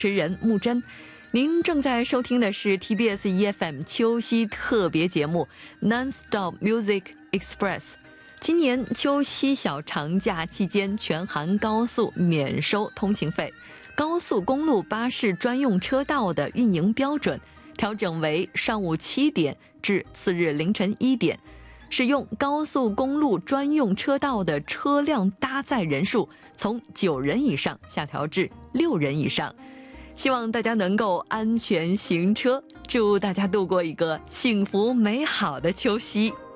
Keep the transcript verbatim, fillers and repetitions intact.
持人木真。您正在收听的是 T B S E F M 秋夕特别节目 Non-Stop Music Express。 今年秋夕小长假期间，全韩高速免收通行费，高速公路巴士专用车道的运营标准调整为上午七点至次日凌晨一点，使用高速公路专用车道的车辆搭载人数从九人以上下调至六人以上。希望大家能够安全行车，祝大家度过一个幸福美好的秋夕。